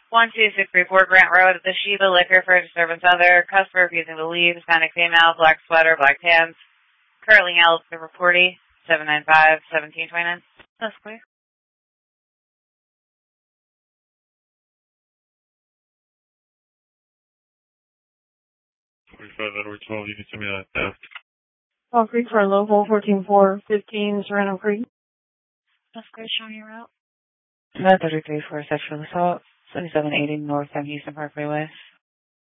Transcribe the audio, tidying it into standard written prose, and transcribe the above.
1264 Grant Road at the Sheba Liquor for disturbance other. Customer refusing to leave. Hispanic female, black sweater, black pants. Currently held for 40, 795-1729. That's clear. Edward 12, you can send me that theft. Fall Creek for local 14415 Serrano Creek. That's clear, showing your route. 33 for sexual assault, 7780 North Houston Parkway West.